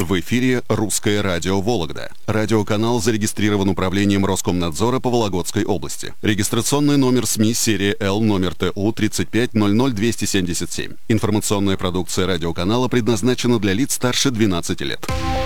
В эфире «Русское радио Вологда». Радиоканал зарегистрирован Управлением Роскомнадзора по Вологодской области. Регистрационный номер СМИ серия Л номер ТУ 3500277. Информационная продукция радиоканала предназначена для лиц старше 12 лет.